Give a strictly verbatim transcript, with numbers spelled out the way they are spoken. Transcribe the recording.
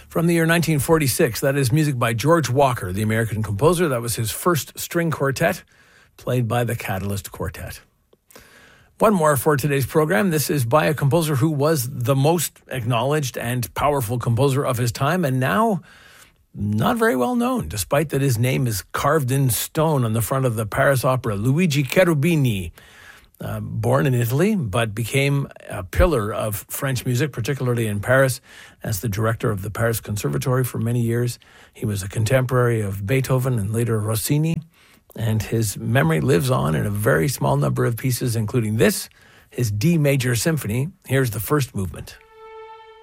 From the year nineteen forty-six, that is music by George Walker, the American composer. That was his first string quartet, played by the Catalyst Quartet. One more for today's program. This is by a composer who was the most acknowledged and powerful composer of his time, and now not very well known, despite that his name is carved in stone on the front of the Paris Opera. Luigi Cherubini, uh, born in Italy, but became a pillar of French music, particularly in Paris, as the director of the Paris Conservatory for many years. He was a contemporary of Beethoven and later Rossini, and his memory lives on in a very small number of pieces, including this, his D major symphony. Here's the first movement.